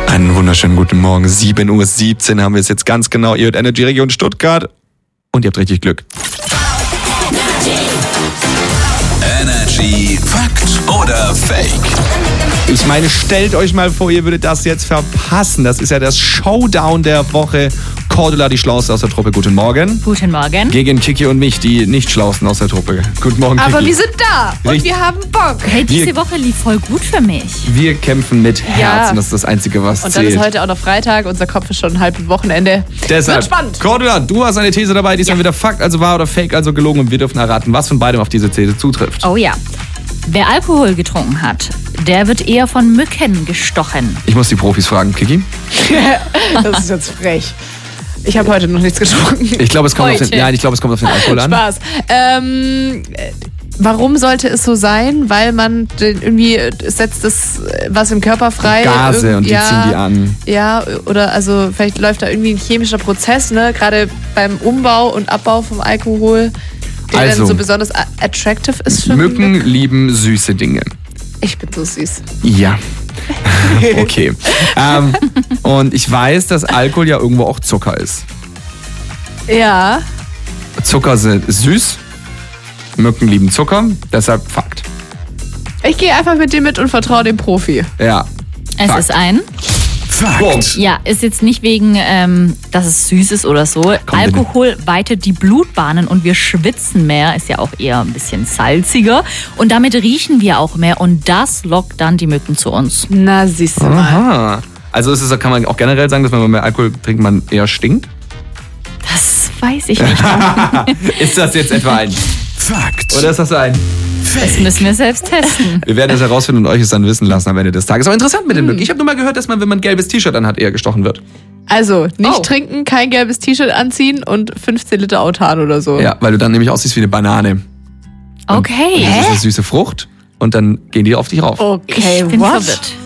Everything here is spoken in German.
Einen wunderschönen guten Morgen. 7:17 Uhr haben wir es jetzt ganz genau. Ihr hört Energy Region Stuttgart und ihr habt richtig Glück. Energy Fakt oder Fake? Ich meine, stellt euch mal vor, ihr würdet das jetzt verpassen. Das ist ja das Showdown der Woche. Cordula, die Schlauste aus der Truppe. Guten Morgen. Guten Morgen. Gegen Kiki und mich, die nicht Schlausten aus der Truppe. Guten Morgen, Kiki. Aber wir sind da und Richtig. wir haben Bock. Hey, diese Woche lief voll gut für mich. Wir kämpfen mit Herzen. Das ist das Einzige, was Und dann zählt. ist heute auch noch Freitag, unser Kopf ist schon halb im Wochenende. Deshalb, Wird spannend. Cordula, du hast eine These dabei, die ist dann wieder Fakt, also wahr oder Fake, also gelogen und wir dürfen erraten, was von beidem auf diese These zutrifft. Oh ja. Wer Alkohol getrunken hat, der wird eher von Mücken gestochen. Ich muss die Profis fragen, Kiki. Das ist jetzt frech. Ich habe heute noch nichts getrunken. Ich glaube, es kommt Heute. es kommt auf den Alkohol an. Spaß. Warum sollte es so sein? Weil man irgendwie setzt das was im Körper frei. Gase und die ziehen die an. Ja, oder also vielleicht läuft da irgendwie ein chemischer Prozess, ne? Gerade beim Umbau und Abbau vom Alkohol, der Also, dann so besonders attractive ist für Mücken lieben süße Dinge. Ich bin so süß. Ja. Okay. Und ich weiß, dass Alkohol ja irgendwo auch Zucker ist. Ja. Zucker sind süß, Mücken lieben Zucker, deshalb Fakt. Ich gehe einfach mit dir mit und vertraue dem Profi. Ja. Es Fakt. ist ein. Fakt. Ja, ist jetzt nicht wegen, dass es süß ist oder so. Komm, Alkohol weitet die Blutbahnen und wir schwitzen mehr. Ist ja auch eher ein bisschen salziger. Und damit riechen wir auch mehr. Und das lockt dann die Mücken zu uns. Na, siehst du mal. Aha. Also kann man auch generell sagen, dass man, wenn man mehr Alkohol trinkt, man eher stinkt? Das weiß ich nicht. Ist das jetzt etwa ein Fakt. oder ist das ein? Das müssen wir selbst testen. Wir werden es herausfinden und euch es dann wissen lassen am Ende des Tages. Aber interessant mit den Mücken. Ich habe nur mal gehört, dass man, wenn man ein gelbes T-Shirt anhat, eher gestochen wird. Also, nicht Oh. trinken, kein gelbes T-Shirt anziehen und 15 Liter Autan oder so. Ja, weil du dann nämlich aussiehst wie eine Banane. Okay. Das ist eine süße Frucht und dann gehen die auf dich rauf. Okay, Ich bin what? verwirrt.